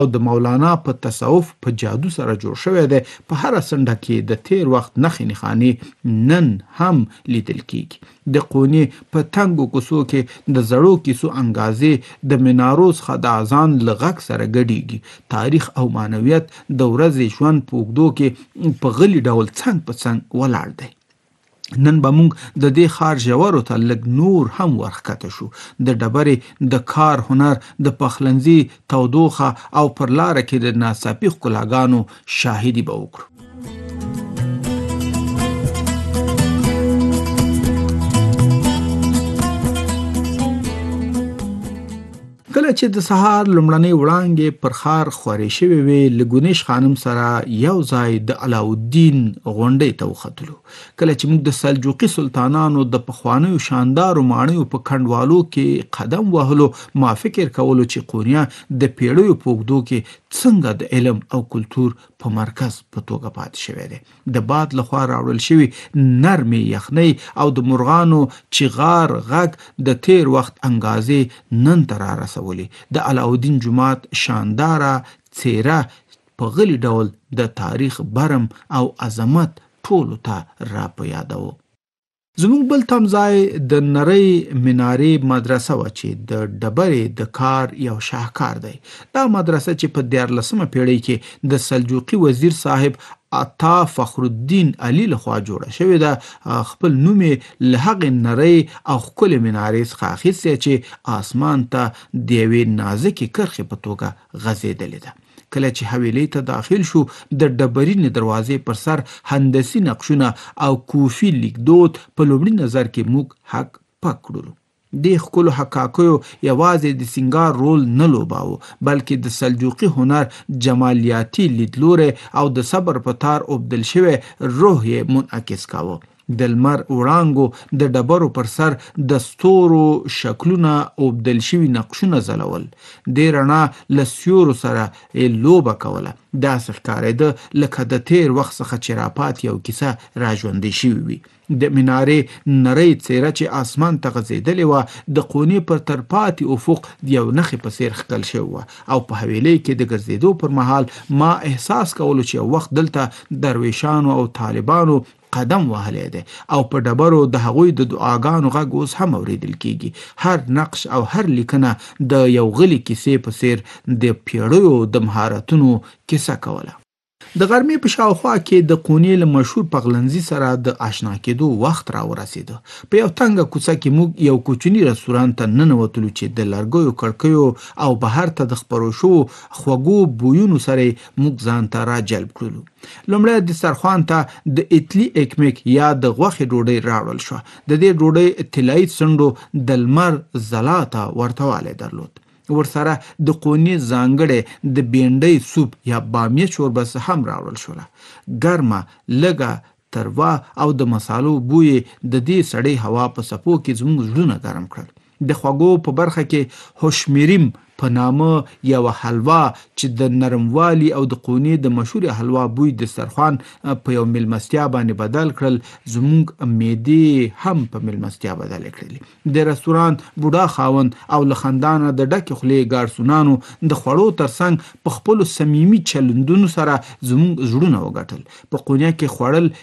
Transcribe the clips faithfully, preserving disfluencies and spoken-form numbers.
او د مولانا په تصوف په جادو سره جوړ شوی دی. په هره څنډه کې د تیر وخت نښې نښانې نن هم لیدل کیږي. د قونې په تنګو کوڅو کې د زړو کیسو انګازې د منارو څخه د اذان له غږ سره ګډیږي. تاریخ او معنویت د ورځې ژوند په اوږدو کې په غلي ډول څنګ په څنګ ولاړ دی. نن به موږ د دې ښار ژورو ته لږ نور هم ورښکته شو. د ډبرې د کار هنر، د پخلنځي تودوخه او پر لاره کې د ناڅاپي ښکلاګانو شاهدي به وکړو. کله چې د سهار لومړنۍ وړانګې پر ښار خورې شوې وې، له ګونیش خانم سره یو ځای د علاالدین غونډۍ ته وختلو. کله چې موږ د سلجوقي سلطانانو د پخوانیو شاندارو ماڼیو په کنډوالو کې قدم وهلو، ما فکر کولو چې قونیا د پیړیو په اوږدو کې څنګه د علم او کلتور په مرکز په توګه پاتې شوی دی. د باد لخوا راوړل شوي نرمې یخنۍ او د مرغانو چغار غږ د تیر وخت انګازې نن ته را رسولي. د علاالدین جومات شانداره څیره په غلي ډول د تاریخ برم او عظمت ټولو ته را په یادوه. زموږ بل تمځای د نرۍ منارې مدرسه وه چې د ډبرې د کار یو شاهکار دی. دا مدرسه چې په دیارلسمه پیړۍ کې د سلجوقي وزیر صاحب عطا فخرالدین علي لخوا جوړه شوې ده، خپل نوم یې له هغې نرۍ او ښکلې منارې څخه اخیستی چې اسمان ته د یوې نازکې کرښې په توګه غځېدلې ده. کله چې حویلۍ ته داخل شو، د ډبرینې دروازې پر سر هندسي نقشونه او کوفي لیکدود په لومړي نظر کې موږ حق پک کړلو. دې ښکلو حقاقیو یوازې د سینګار رول نه لوباوه، بلکې د سلجوقي هنر جمالیاتي لیدلوری او د صبر په تار اوبدل شوی روح یې منعکس کاوه. د لمر وړانګو د ډبرو پر سر د ستورو شکلونه اوبدل شوي نقشونه ځلول. دې رڼا له سیورو سره لوبه کوله. داسې ښکارېده لکه د تیر وخت څخه چې راپات یو کیسه راژوندۍ شوې وي. د منارې نرۍ څیره چې اسمان ته غځېدلې وه، د قونې پر ترپاتې افق یو نښې په څیر ښکل شوې وه، او په حویلۍ کې د ګرځېدو پر مهال ما احساس کولو چې یو وخت دلته درویشانو او طالبانو قدم وهلی دی، او په ډبرو د هغوی د دعاګانو غږ اوس هم اوریدل کیږي. هر نقش او هر لیکنه د یو غلي کیسې په څیر د پیړیو د مهارتونو کیسه کوله. د غرمې په شاوخوا کې د قونې له مشهور پخلنځي سره د آشنا کېدو وخت را ورسېده. په یو تنګه کوڅه کې موږ یو کوچني رستورانت ته ننوتلو چې د لرګیو کړکیو او بهر ته د خپرو شوو خوږو بویونو سره موږ ځان ته را جلب کړلو. لومړی دسترخوان ته د اټلي ایکمیک یا د غوښې ډوډۍ راوړل شوه. د دې ډوډۍ طلایي څنډو د لمر ځلا ته ورته والی درلود. ورسره د قونې ځانګړی د بینډۍ سوپ یا بامیه شوربه هم راوړل شوله. ګرمه، لږه تروا او د مسالو بوی د دې سړې هوا په څپو کې زموږ زړونه ګرم کړل. د خوږو په برخه کې هوشمریم په نامه یوه حلوا چې د نرموالي او د قونې د مشهور حلوا بوی دسترخوان په یو میلمستیا باندې بدل کړل. زموږ معدې هم په میلمستیا بدل کړلې. د رستورانت بوډا خاوند او له خندانه د ډکې خولې ګارسونانو د خوړو ترڅنګ په خپلو صمیمي چلندونو سره زموږ زړونه وګټل. په قونیا کې خوړل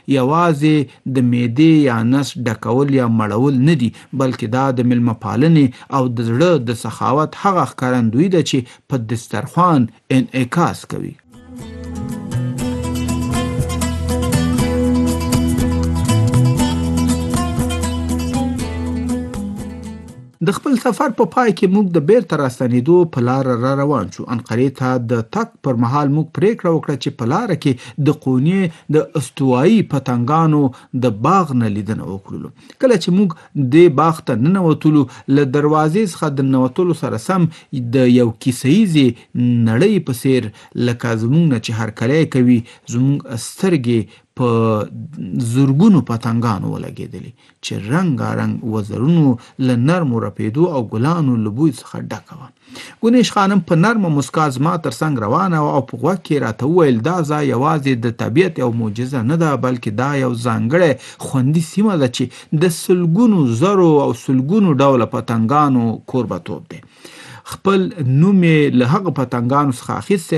یوازې د معدې یا نس ډکول یا مړول نه دي، بلکې دا د میلمه پالنې او د زړه د سخاوت هغه ښکارندوی ده چې په دسترخوان انعکاس کوي. د خپل سفر په پای کې موږ د بیرته راستنېدو په لاره را روان شو. انقرې ته د تګ پر مهال موږ پریکړه وکړه چې په لاره کې د قونې د استوایي پتنګانو د باغ نه لیدنه وکړو. کله چې موږ د باغ ته ننوتلو، له دروازې څخه د ننوتلو سره سم د یو کیسهیزې نړۍ په څیر لکه زموږ نه چې هرکلی کوي، زموږ سترګې په زرګونو پتنګانو ولګېدلې چې رنګارنګ وزرونو له نرمو رپېدو او ګلانو له بوی څخه ډکه وه. ګونیش خانم په نرمه مسکا زما تر څنګ روانه وه او په غوږ کې راته وویل دا ځای یوازې د طبیعت یو معجزه نه ده، بلکې دا یو ځانګړی خوندي سیمه ده چې د سلګونو زرو او سلګونو ډوله پتنګانو کوربتوب دی. خپل نوم یې له هغه پتنګانو څخه اخیستی